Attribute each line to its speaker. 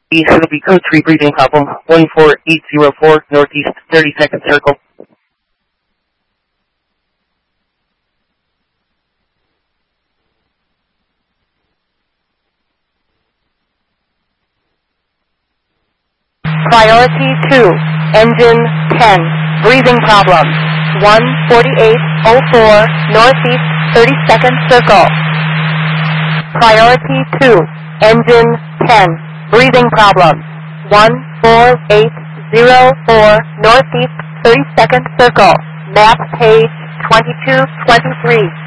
Speaker 1: Is going to be code 3 breathing problem 14804 northeast 32nd circle.
Speaker 2: Priority 2, engine 10, breathing problem 14804 northeast 32nd circle. Priority 2, engine 10, breathing problem 14804 northeast 32nd circle. Map page 2223.